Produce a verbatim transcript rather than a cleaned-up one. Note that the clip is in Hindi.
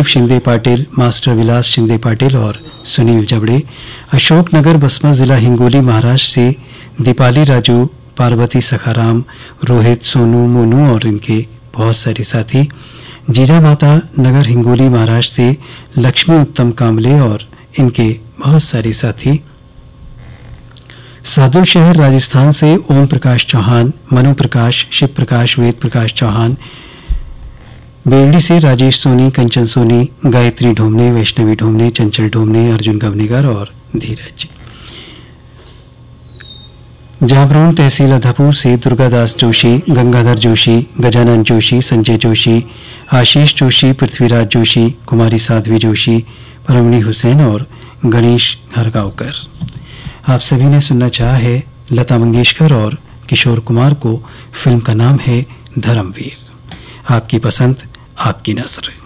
शिंदे पाटिल, मास्टर विलास शिंदे पाटिल और सुनील जबड़े। अशोकनगर बसपा जिला हिंगोली महाराष्ट्र से दीपाली राजू, पार्वती सखाराम, रोहित, सोनू, मोनू और इनके बहुत सारे साथी। जीजा माता नगर हिंगोली महाराष्ट्र से लक्ष्मी उत्तम कामले और इनके बहुत सारे साथी। सादुल शहर राजस्थान से ओम प्रकाश चौहान, मनु प्रकाश, शिव प्रकाश, वेद प्रकाश चौहान। बेलडी से राजेश सोनी, कंचन सोनी, गायत्री ढोमने, वैष्णवी ढोमने, चंचल ढोमने, अर्जुन गवनेगर और धीरज। जाबरौन तहसील अधापुर से दुर्गादास जोशी, गंगाधर जोशी, गजानन जोशी, संजय जोशी, आशीष जोशी, पृथ्वीराज जोशी, कुमारी साध्वी जोशी, परमणी हुसैन और गणेश हरगांवकर। आप सभी ने सुनना चाहा है लता मंगेशकर और किशोर कुमार को। फिल्म का नाम है धर्मवीर। आपकी पसंद, आपकी नस्र।